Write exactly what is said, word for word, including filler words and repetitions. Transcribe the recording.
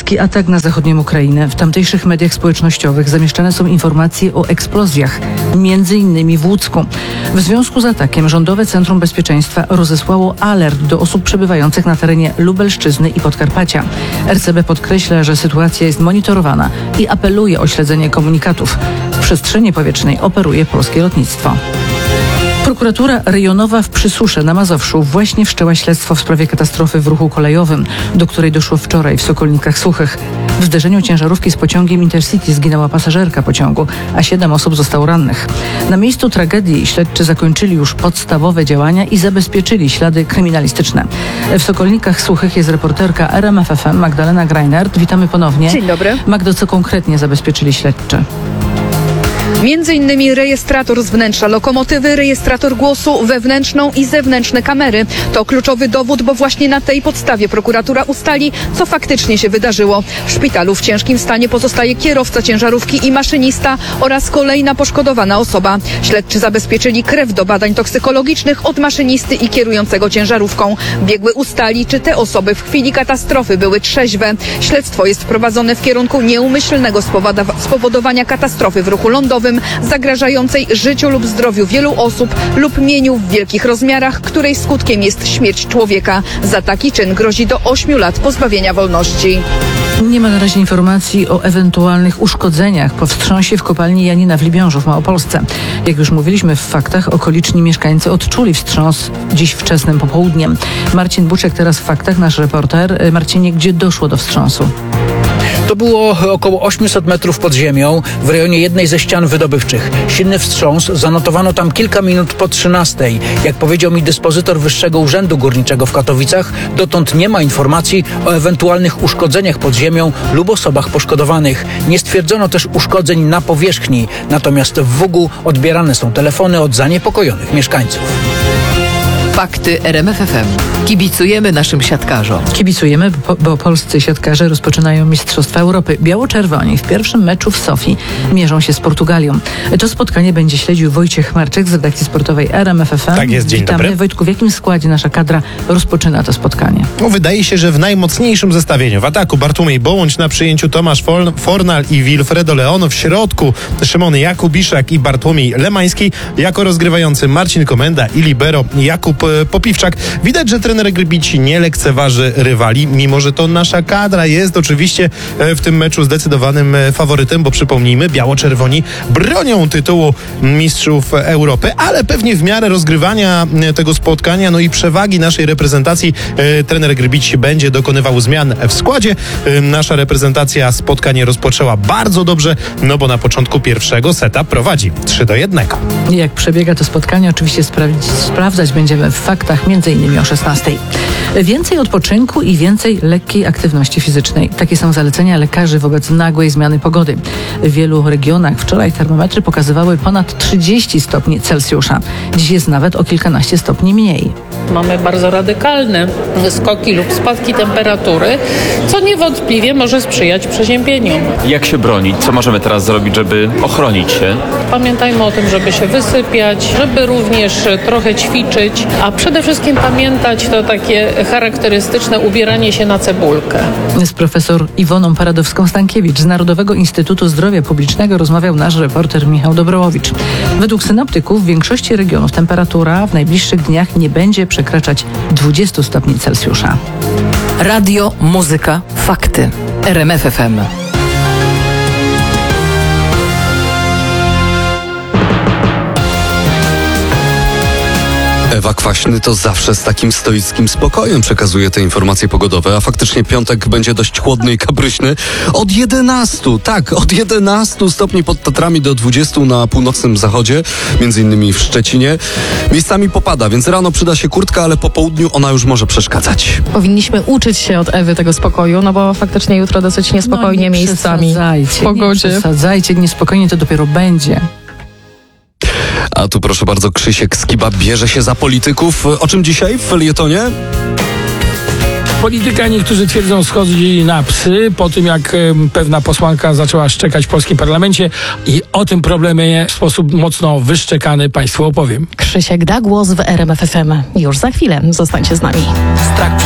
rosyjski atak na zachodnią Ukrainę. W tamtejszych mediach społecznościowych zamieszczane są informacje o eksplozjach, między innymi w Łucku. W związku z atakiem Rządowe Centrum Bezpieczeństwa rozesłało alert do osób przebywających na terenie Lubelszczyzny i Podkarpacia. R C B podkreśla, że sytuacja jest monitorowana i apeluje o śledzenie komunikatów. W przestrzeni powietrznej operuje polskie lotnictwo. Prokuratura rejonowa w Przysusze na Mazowszu właśnie wszczęła śledztwo w sprawie katastrofy w ruchu kolejowym, do której doszło wczoraj w Sokolnikach Suchych. W zderzeniu ciężarówki z pociągiem Intercity zginęła pasażerka pociągu, a siedem osób zostało rannych. Na miejscu tragedii śledczy zakończyli już podstawowe działania i zabezpieczyli ślady kryminalistyczne. W Sokolnikach Suchych jest reporterka R M F F M Magdalena Greinert. Witamy ponownie. Dzień dobry. Magdo, co konkretnie zabezpieczyli śledczy? Między innymi rejestrator z wnętrza lokomotywy, rejestrator głosu, wewnętrzną i zewnętrzne kamery. To kluczowy dowód, bo właśnie na tej podstawie prokuratura ustali, co faktycznie się wydarzyło. W szpitalu w ciężkim stanie pozostaje kierowca ciężarówki i maszynista oraz kolejna poszkodowana osoba. Śledczy zabezpieczyli krew do badań toksykologicznych od maszynisty i kierującego ciężarówką. Biegły ustali, czy te osoby w chwili katastrofy były trzeźwe. Śledztwo jest prowadzone w kierunku nieumyślnego spowodowania katastrofy w ruchu lądowym, zagrażającej życiu lub zdrowiu wielu osób lub mieniu w wielkich rozmiarach, której skutkiem jest śmierć człowieka. Za taki czyn grozi do ośmiu lat pozbawienia wolności. Nie ma na razie informacji o ewentualnych uszkodzeniach po wstrząsie w kopalni Janina w Libiążu w Małopolsce. Jak już mówiliśmy w faktach, okoliczni mieszkańcy odczuli wstrząs dziś wczesnym popołudniem. Marcin Buczek teraz w faktach, nasz reporter. Marcinie, gdzie doszło do wstrząsu? To było około osiemset metrów pod ziemią w rejonie jednej ze ścian wydobywczych. Silny wstrząs zanotowano tam kilka minut po trzynastej. Jak powiedział mi dyspozytor Wyższego Urzędu Górniczego w Katowicach, dotąd nie ma informacji o ewentualnych uszkodzeniach pod ziemią lub osobach poszkodowanych. Nie stwierdzono też uszkodzeń na powierzchni, natomiast w W U G-u odbierane są telefony od zaniepokojonych mieszkańców. Fakty R M F F M. Kibicujemy naszym siatkarzom. Kibicujemy, bo, bo polscy siatkarze rozpoczynają Mistrzostwa Europy. Biało-czerwoni w pierwszym meczu w Sofii mierzą się z Portugalią. To spotkanie będzie śledził Wojciech Marczyk z redakcji sportowej R M F F M. Tak jest, dzień Witamy. dobry. Wojtku, w jakim składzie nasza kadra rozpoczyna to spotkanie? No, wydaje się, że w najmocniejszym zestawieniu. W ataku Bartłomiej Bołądź, na przyjęciu Tomasz Fornal i Wilfredo Leon. W środku Szymon Jakubiszak i Bartłomiej Lemański. Jako rozgrywający Marcin Komenda i libero Jakub Popiwczak. Widać, że trener Grbici nie lekceważy rywali, mimo że to nasza kadra jest oczywiście w tym meczu zdecydowanym faworytem, bo przypomnijmy, biało-czerwoni bronią tytułu mistrzów Europy, ale pewnie w miarę rozgrywania tego spotkania, no i przewagi naszej reprezentacji, trener Grbici będzie dokonywał zmian w składzie. Nasza reprezentacja spotkanie rozpoczęła bardzo dobrze, no bo na początku pierwszego seta prowadzi trzy do jednego. Jak przebiega to spotkanie, oczywiście sprawdzić, sprawdzać będziemy w faktach, między innymi o szesnastej. Więcej odpoczynku i więcej lekkiej aktywności fizycznej. Takie są zalecenia lekarzy wobec nagłej zmiany pogody. W wielu regionach wczoraj termometry pokazywały ponad trzydzieści stopni Celsjusza. Dziś jest nawet o kilkanaście stopni mniej. Mamy bardzo radykalne skoki lub spadki temperatury, co niewątpliwie może sprzyjać przeziębieniom. Jak się bronić? Co możemy teraz zrobić, żeby ochronić się? Pamiętajmy o tym, żeby się wysypiać, żeby również trochę ćwiczyć, a przede wszystkim pamiętać to takie charakterystyczne ubieranie się na cebulkę. Z profesor Iwoną Paradowską-Stankiewicz z Narodowego Instytutu Zdrowia Publicznego rozmawiał nasz reporter Michał Dobrołowicz. Według synoptyków w większości regionów temperatura w najbliższych dniach nie będzie przekraczać dwudziestu stopni Celsjusza. Radio, muzyka, fakty. R M F F M. Ewa Kwaśny to zawsze z takim stoickim spokojem przekazuje te informacje pogodowe, a faktycznie piątek będzie dość chłodny i kapryśny. Od jedenastu, tak, od jedenastu stopni pod Tatrami do dwudziestu na północnym zachodzie, między innymi w Szczecinie. Miejscami popada, więc rano przyda się kurtka, ale po południu ona już może przeszkadzać. Powinniśmy uczyć się od Ewy tego spokoju, no bo faktycznie jutro dosyć niespokojnie no, nie miejscami w pogodzie. Nie przesadzajcie, niespokojnie to dopiero będzie. A tu proszę bardzo, Krzysiek Skiba bierze się za polityków. O czym dzisiaj w felietonie? Polityka, niektórzy twierdzą, schodzi na psy po tym, jak e, pewna posłanka zaczęła szczekać w polskim parlamencie i o tym problemie w sposób mocno wyszczekany Państwu opowiem. Krzysiek da głos w R M F F M. Już za chwilę. Zostańcie z nami. Strach